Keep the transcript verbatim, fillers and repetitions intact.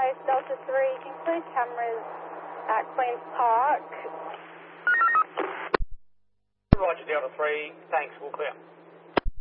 advise Delta three, include cameras at Queen's Park. Roger, Delta three. Thanks, we'll clear.